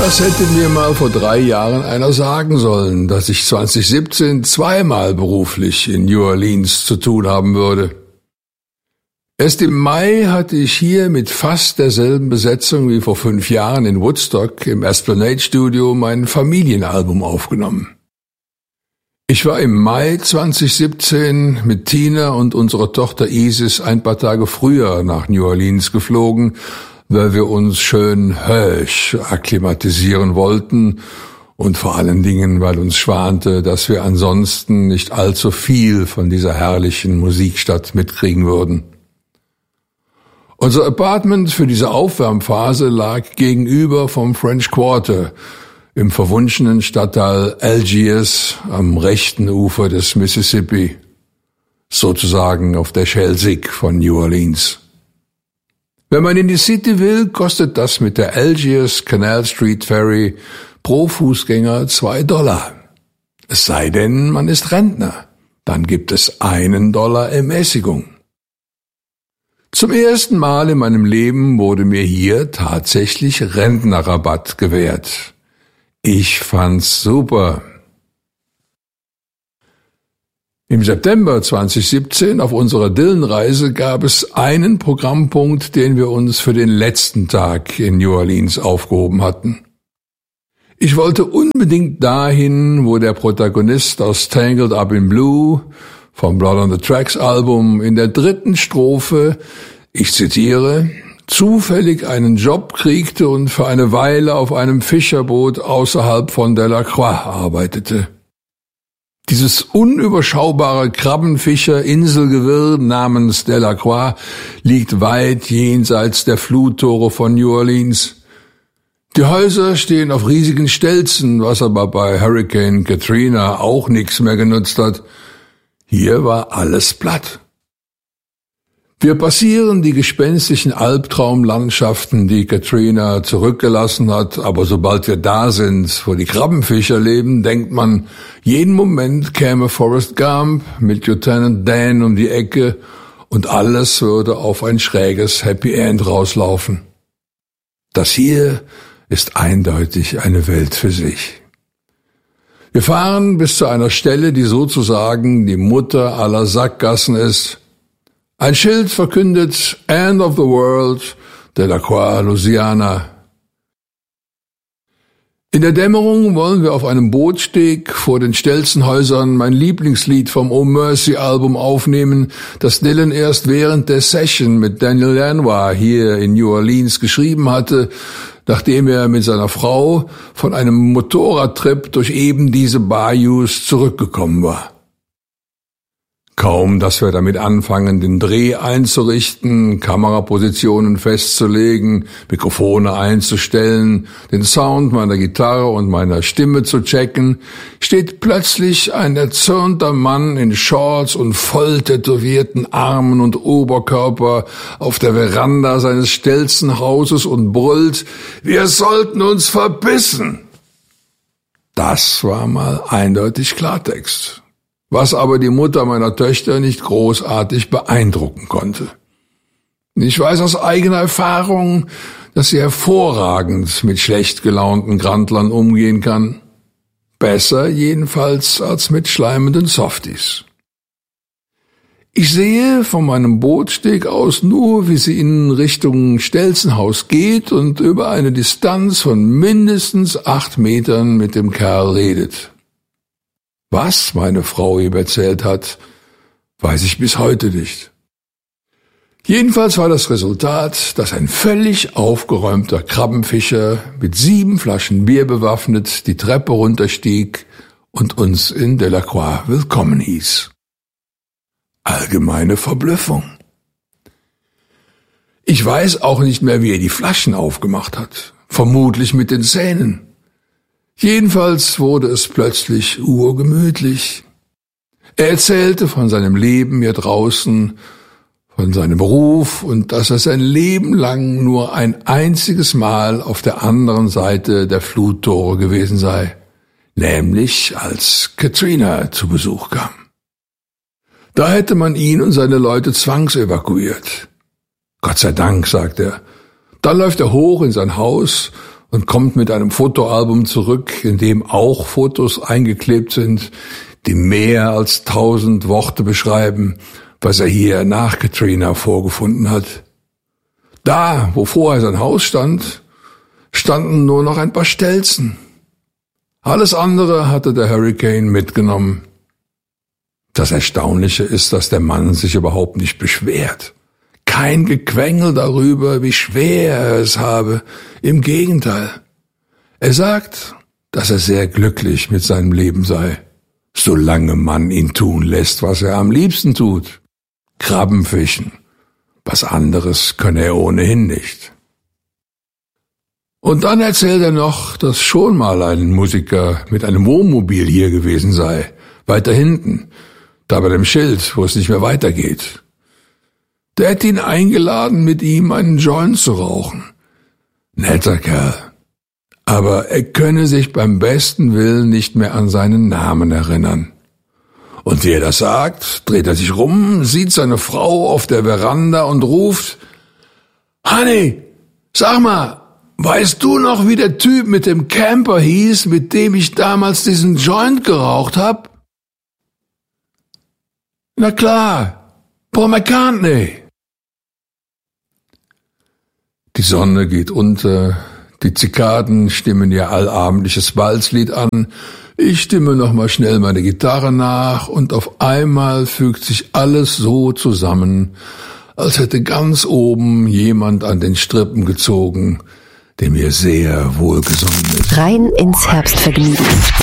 Das hätte mir mal vor 3 Jahren einer sagen sollen, dass ich 2017 zweimal beruflich in New Orleans zu tun haben würde. Erst im Mai hatte ich hier mit fast derselben Besetzung wie vor 5 Jahren in Woodstock im Esplanade Studio mein Familienalbum aufgenommen. Ich war im Mai 2017 mit Tina und unserer Tochter Isis ein paar Tage früher nach New Orleans geflogen, weil wir uns schön höch akklimatisieren wollten und vor allen Dingen, weil uns schwante, dass wir ansonsten nicht allzu viel von dieser herrlichen Musikstadt mitkriegen würden. Unser Apartment für diese Aufwärmphase lag gegenüber vom French Quarter im verwunschenen Stadtteil Algiers am rechten Ufer des Mississippi, sozusagen auf der Schelsig von New Orleans. Wenn man in die City will, kostet das mit der Algiers Canal Street Ferry pro Fußgänger $2. Es sei denn, man ist Rentner. Dann gibt es $1 Ermäßigung. Zum ersten Mal in meinem Leben wurde mir hier tatsächlich Rentnerrabatt gewährt. Ich fand's super. Im September 2017 auf unserer Dylan-Reise gab es einen Programmpunkt, den wir uns für den letzten Tag in New Orleans aufgehoben hatten. Ich wollte unbedingt dahin, wo der Protagonist aus Tangled Up in Blue vom Blood on the Tracks Album in der 3. Strophe, ich zitiere, zufällig einen Job kriegte und für eine Weile auf einem Fischerboot außerhalb von Delacroix arbeitete. Dieses unüberschaubare Krabbenfischer-Inselgewirr namens Delacroix liegt weit jenseits der Fluttore von New Orleans. Die Häuser stehen auf riesigen Stelzen, was aber bei Hurricane Katrina auch nichts mehr genutzt hat. Hier war alles platt. Wir passieren die gespenstischen Albtraumlandschaften, die Katrina zurückgelassen hat, aber sobald wir da sind, wo die Krabbenfischer leben, denkt man, jeden Moment käme Forrest Gump mit Lieutenant Dan um die Ecke und alles würde auf ein schräges Happy End rauslaufen. Das hier ist eindeutig eine Welt für sich. Wir fahren bis zu einer Stelle, die sozusagen die Mutter aller Sackgassen ist. Ein Schild verkündet End of the World, Delacroix, Louisiana. In der Dämmerung wollen wir auf einem Bootsteg vor den Stelzenhäusern mein Lieblingslied vom Oh Mercy Album aufnehmen, das Dylan erst während der Session mit Daniel Lanois hier in New Orleans geschrieben hatte, nachdem er mit seiner Frau von einem Motorradtrip durch eben diese Bayous zurückgekommen war. Kaum, dass wir damit anfangen, den Dreh einzurichten, Kamerapositionen festzulegen, Mikrofone einzustellen, den Sound meiner Gitarre und meiner Stimme zu checken, steht plötzlich ein erzürnter Mann in Shorts und voll tätowierten Armen und Oberkörper auf der Veranda seines Stelzenhauses und brüllt, wir sollten uns verbissen. Das war mal eindeutig Klartext. Was aber die Mutter meiner Töchter nicht großartig beeindrucken konnte. Ich weiß aus eigener Erfahrung, dass sie hervorragend mit schlecht gelaunten Grandlern umgehen kann. Besser jedenfalls als mit schleimenden Softies. Ich sehe von meinem Bootsteg aus nur, wie sie in Richtung Stelzenhaus geht und über eine Distanz von mindestens 8 Metern mit dem Kerl redet. Was meine Frau ihm erzählt hat, weiß ich bis heute nicht. Jedenfalls war das Resultat, dass ein völlig aufgeräumter Krabbenfischer mit 7 Flaschen Bier bewaffnet die Treppe runterstieg und uns in Delacroix willkommen hieß. Allgemeine Verblüffung. Ich weiß auch nicht mehr, wie er die Flaschen aufgemacht hat. Vermutlich mit den Zähnen. Jedenfalls wurde es plötzlich urgemütlich. Er erzählte von seinem Leben hier draußen, von seinem Beruf und dass er sein Leben lang nur ein einziges Mal auf der anderen Seite der Fluttore gewesen sei, nämlich als Katrina zu Besuch kam. Da hätte man ihn und seine Leute zwangsevakuiert. Gott sei Dank, sagt er. Dann läuft er hoch in sein Haus und kommt mit einem Fotoalbum zurück, in dem auch Fotos eingeklebt sind, die mehr als 1000 Worte beschreiben, was er hier nach Katrina vorgefunden hat. Da, wo vorher sein Haus stand, standen nur noch ein paar Stelzen. Alles andere hatte der Hurricane mitgenommen. Das Erstaunliche ist, dass der Mann sich überhaupt nicht beschwert. Kein Gequengel darüber, wie schwer er es habe. Im Gegenteil. Er sagt, dass er sehr glücklich mit seinem Leben sei, solange man ihn tun lässt, was er am liebsten tut. Krabben fischen. Was anderes könne er ohnehin nicht. Und dann erzählt er noch, dass schon mal ein Musiker mit einem Wohnmobil hier gewesen sei, weiter hinten, da bei dem Schild, wo es nicht mehr weitergeht. Der hätte ihn eingeladen, mit ihm einen Joint zu rauchen. Netter Kerl. Aber er könne sich beim besten Willen nicht mehr an seinen Namen erinnern. Und wie er das sagt, dreht er sich rum, sieht seine Frau auf der Veranda und ruft, »Honey, sag mal, weißt du noch, wie der Typ mit dem Camper hieß, mit dem ich damals diesen Joint geraucht hab?« »Na klar, Paul McCartney.« Die Sonne geht unter, die Zikaden stimmen ihr allabendliches Walzlied an, ich stimme nochmal schnell meine Gitarre nach und auf einmal fügt sich alles so zusammen, als hätte ganz oben jemand an den Strippen gezogen, der mir sehr wohlgesonnen ist. Rein ins Herbstvergnügen.